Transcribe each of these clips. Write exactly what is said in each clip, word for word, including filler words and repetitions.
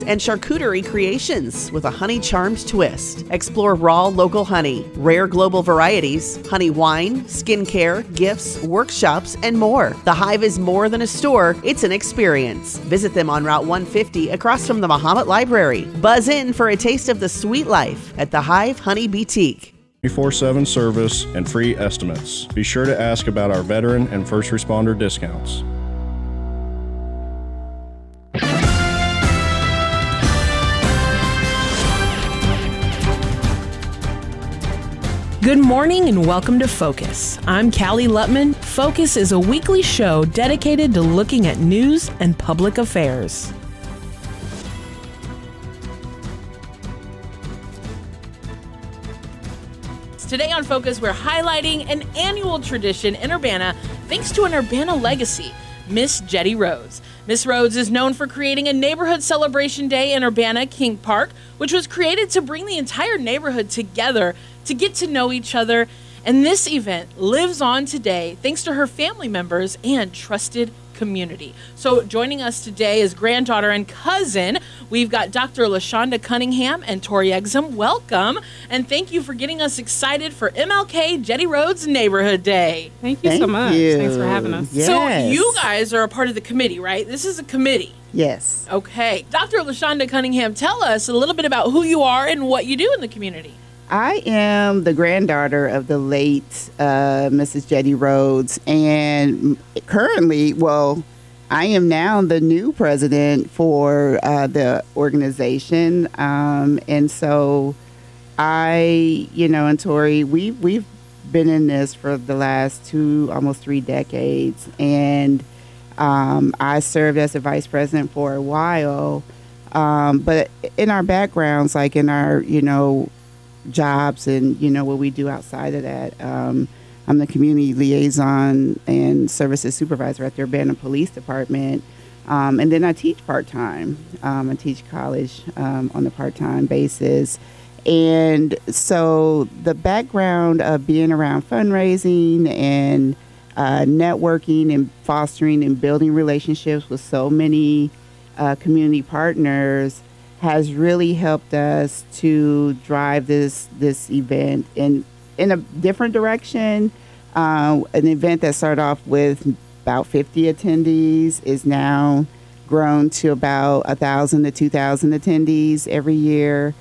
and charcuterie creations with a honey charmed twist. Explore raw local honey, rare global varieties, honey wine, skincare, gifts, workshops, and more. The Hive is more than a store, it's an experience. Visit them on Route one fifty across from the Muhammad Library. Buzz in for a taste of the sweet life at the Hive Honey Boutique. twenty-four seven service and free estimates. Be sure to ask about our veteran and first responder discounts. Good morning and welcome to Focus. I'm Callie Lutman. Focus is a weekly show dedicated to looking at news and public affairs. Today on Focus, we're highlighting an annual tradition in Urbana thanks to an Urbana legacy, Miss Jetty Rhodes. Miss Rhodes is known for creating a neighborhood celebration day in Urbana, King Park, which was created to bring the entire neighborhood together to get to know each other. And this event lives on today thanks to her family members and trusted community. So joining us today is granddaughter and cousin. We've got Doctor LaShonda Cunningham and Tori Exum. Welcome, and thank you for getting us excited for M L K Jetty Rhodes Neighborhood Day. Thank you Thank so much. you. Thanks for having us. Yes. So you guys are a part of the committee, right? This is a committee. Yes. Okay. Doctor LaShonda Cunningham, tell us a little bit about who you are and what you do in the community. I am the granddaughter of the late uh, Missus Jetty Rhodes, and currently, well, I am now the new president for uh, the organization, um, and so I, you know, and Tori, we we've been in this for the last two, almost three decades, and um, I served as a vice president for a while, um, but in our backgrounds, like in our, you know, jobs and, you know, what we do outside of that. Um, I'm the community liaison and services supervisor at the Urbana Police Department. Um, and then I teach part-time. Um, I teach college um, on a part-time basis. And so the background of being around fundraising and uh, networking and fostering and building relationships with so many uh, community partners has really helped us to drive this this event in in a different direction. Uh, an event that started off with about fifty attendees is now grown to about one thousand to two thousand attendees every year.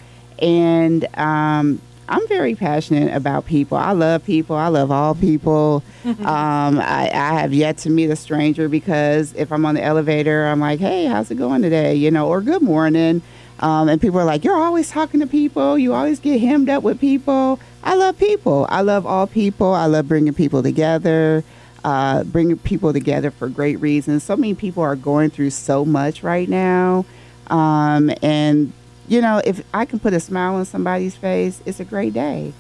And um, I'm very passionate about people. I love people. I love all people. Mm-hmm. um, I, I have yet to meet a stranger, because if I'm on the elevator, I'm like, hey, how's it going today? You know, or good morning. Um, and people are like, you're always talking to people. You always get hemmed up with people. I love people. I love all people. I love bringing people together, uh, bringing people together for great reasons. So many people are going through so much right now. Um, and, you know, if I can put a smile on somebody's face, it's a great day.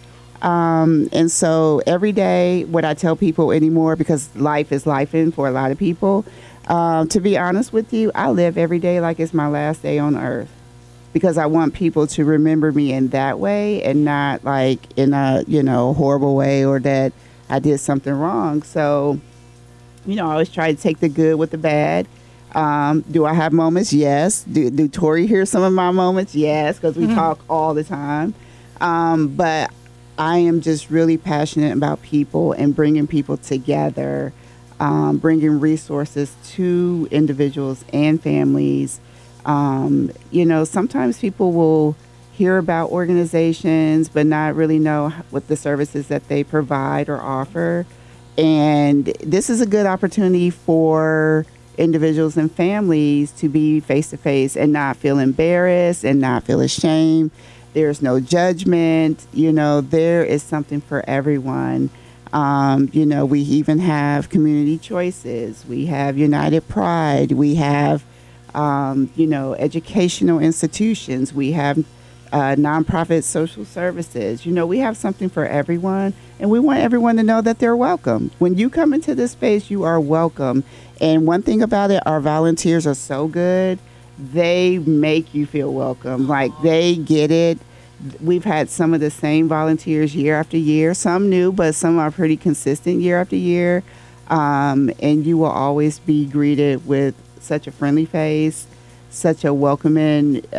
Um, and so every day, what I tell people anymore, because life is life-in for a lot of people, um, to be honest with you, I live every day like it's my last day on earth. Because I want people to remember me in that way and not like in a, you know, horrible way or that I did something wrong. So, you know, I always try to take the good with the bad. Um, do I have moments? Yes. Do, do Tori hear some of my moments? Yes, because we mm-hmm. talk all the time. Um, but I am just really passionate about people and bringing people together, um, bringing resources to individuals and families. Um, you know, sometimes people will hear about organizations but not really know what the services that they provide or offer. And this is a good opportunity for individuals and families to be face-to-face and not feel embarrassed and not feel ashamed. There's no judgment. You know, there is something for everyone. Um, you know, we even have community choices. We have United Pride. We have Um, you know, educational institutions. We have uh, nonprofit social services. You know, we have something for everyone, and we want everyone to know that they're welcome. When you come into this space, you are welcome. And one thing about it, our volunteers are so good. They make you feel welcome. Like, they get it. We've had some of the same volunteers year after year, some new, but some are pretty consistent year after year. Um, and you will always be greeted with such a friendly face. such a welcoming